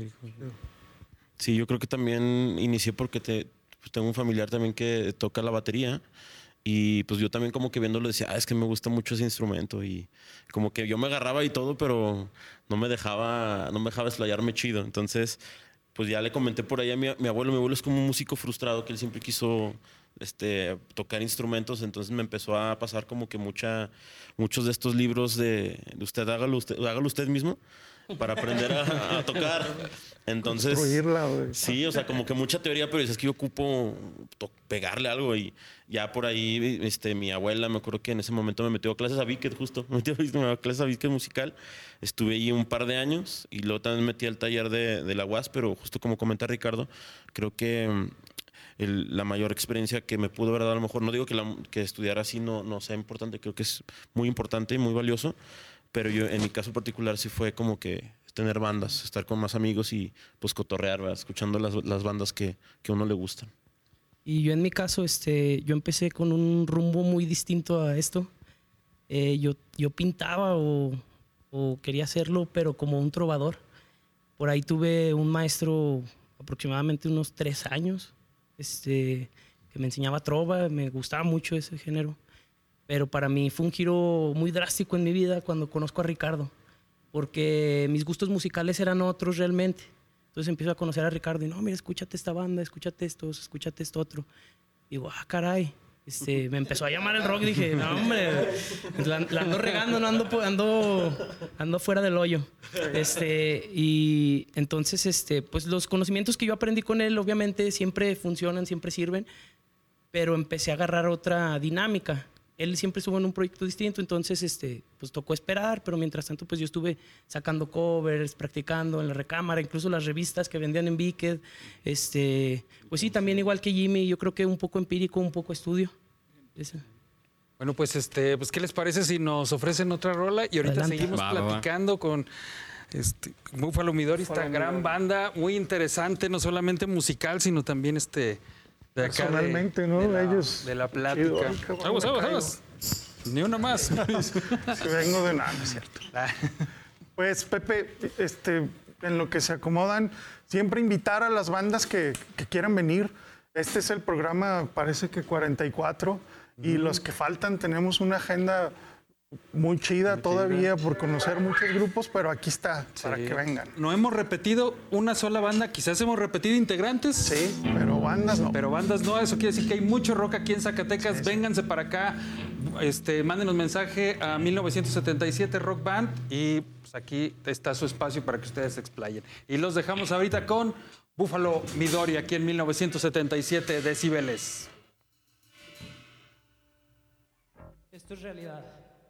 Sí, yo creo que también inicié porque pues tengo un familiar también que toca la batería. Y pues yo también como que viéndolo decía, es que me gusta mucho ese instrumento. Y como que yo me agarraba y todo, pero no me dejaba explayarme chido. Entonces, pues ya le comenté por ahí a mi abuelo. Mi abuelo es como un músico frustrado que él siempre quiso tocar instrumentos. Entonces me empezó a pasar como que muchos de estos libros de usted, hágalo usted mismo para aprender a tocar. Entonces, construirla, güey. sí, o sea, como que mucha teoría, pero es que yo ocupo pegarle algo. Y ya por ahí, mi abuela, me acuerdo que en ese momento me metió a clases a Wicked, justo. Me metió a clases a Wicked musical. Estuve ahí un par de años y luego también metí al taller de la UAS, pero justo como comenta Ricardo, creo que la mayor experiencia que me pudo haber dado, a lo mejor, no digo que estudiar así no sea importante, creo que es muy importante y muy valioso, pero yo en mi caso particular sí fue como que tener bandas, estar con más amigos y pues cotorrear, ¿verdad? Escuchando las bandas que a uno le gustan. Y yo en mi caso, yo empecé con un rumbo muy distinto a esto. Yo pintaba o quería hacerlo, pero como un trovador. Por ahí tuve un maestro aproximadamente unos 3 años, que me enseñaba trova, me gustaba mucho ese género. Pero para mí fue un giro muy drástico en mi vida cuando conozco a Ricardo, porque mis gustos musicales eran otros realmente. Entonces empiezo a conocer a Ricardo y no, mira, escúchate esta banda, escúchate esto otro. Y digo, caray. Me empezó a llamar el rock y dije, no, hombre, la ando regando, ando fuera del hoyo. Y entonces, pues los conocimientos que yo aprendí con él, obviamente, siempre funcionan, siempre sirven, pero empecé a agarrar otra dinámica. Él siempre estuvo en un proyecto distinto, entonces pues tocó esperar, pero mientras tanto pues yo estuve sacando covers, practicando en la recámara, incluso las revistas que vendían en Wicked. Pues sí, también igual que Jimmy, yo creo que un poco empírico, un poco estudio. Bueno, pues pues ¿qué les parece si nos ofrecen otra rola? Y ahorita Adelante. seguimos platicando con Buffalo Midori, esta gran banda, muy interesante, no solamente musical, sino también de acá personalmente, ¿no? Ellos. de la plática. Vamos. Ni una más. Si vengo de nada, no es cierto. Pues, Pepe, en lo que se acomodan, siempre invitar a las bandas que quieran venir. Este es el programa, parece que 44, y los que faltan tenemos una agenda muy chida todavía por conocer muchos grupos, pero aquí está, para que vengan. No hemos repetido una sola banda, quizás hemos repetido integrantes. Sí, pero bandas no. Pero bandas no, eso quiere decir que hay mucho rock aquí en Zacatecas. Sí. Vénganse para acá, mándenos mensaje a 1977 Rock Band y pues aquí está su espacio para que ustedes se explayen. Y los dejamos ahorita con Buffalo Midori aquí en 1977 Decibeles. Esto es realidad.